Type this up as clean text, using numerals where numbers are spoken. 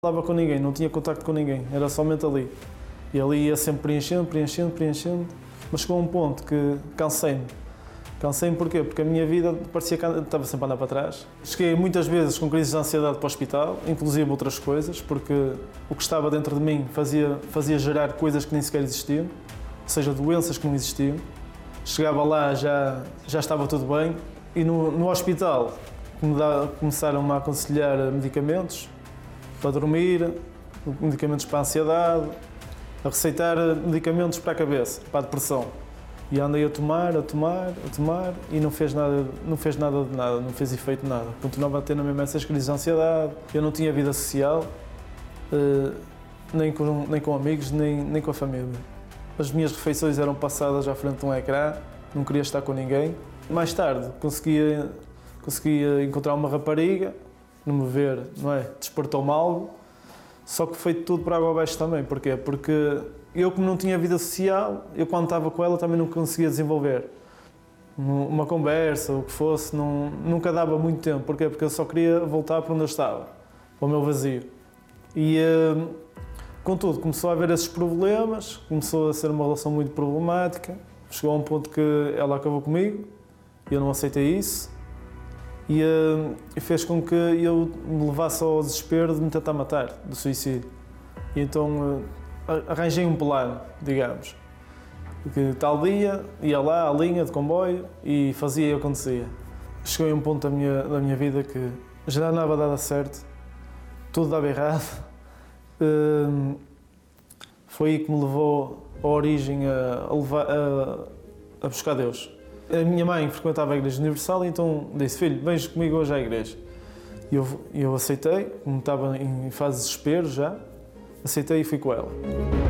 Não falava com ninguém, não tinha contacto com ninguém, era somente ali. E ali ia sempre preenchendo, mas chegou a um ponto que cansei-me. Cansei-me porquê? Porque a minha vida parecia que estava sempre a andar para trás. Cheguei muitas vezes com crises de ansiedade para o hospital, inclusive outras coisas, porque o que estava dentro de mim fazia gerar coisas que nem sequer existiam, ou seja, doenças que não existiam. Chegava lá, já estava tudo bem, e no hospital começaram-me a aconselhar medicamentos para dormir, medicamentos para a ansiedade, a receitar medicamentos para a cabeça, para a depressão. E andei a tomar e não fez nada de nada, não fez efeito de nada. Continuava a ter na mesma essas crises de ansiedade, eu não tinha vida social, nem com amigos, nem com a família. As minhas refeições eram passadas à frente de um ecrã, não queria estar com ninguém. Mais tarde conseguia encontrar uma rapariga, não me ver, não é? Despertou-me algo, só que foi tudo para água abaixo também. Porquê? Porque eu, como não tinha vida social, eu quando estava com ela também não conseguia desenvolver. Uma conversa, o que fosse, nunca dava muito tempo. Porquê? Porque eu só queria voltar para onde eu estava, para o meu vazio. E, contudo, começou a haver esses problemas, começou a ser uma relação muito problemática. Chegou a um ponto que ela acabou comigo, eu não aceitei isso. E fez com que eu me levasse ao desespero de me tentar matar, do suicídio. E então arranjei um plano, digamos. Que tal dia, ia lá à linha de comboio e fazia e acontecia. Chegou a um ponto da minha vida que já não dava certo, tudo dava errado. Foi aí que me levou a origem a buscar Deus. A minha mãe frequentava a Igreja Universal e então disse: filho, vens comigo hoje à igreja. E eu aceitei, como estava em fase de desespero já, aceitei e fui com ela.